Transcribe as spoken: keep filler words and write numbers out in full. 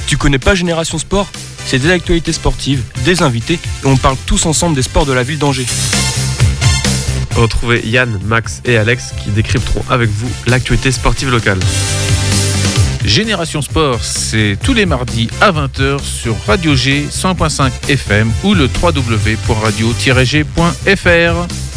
Tu connais pas Génération Sport ? C'est des actualités sportives, des invités et on parle tous ensemble des sports de la ville d'Angers. Retrouvez Yann, Max et Alex qui décrypteront avec vous l'actualité sportive locale. Génération Sport, c'est tous les mardis à vingt heures sur Radio G cent point cinq F M ou le w w w point radio tiret g point f r.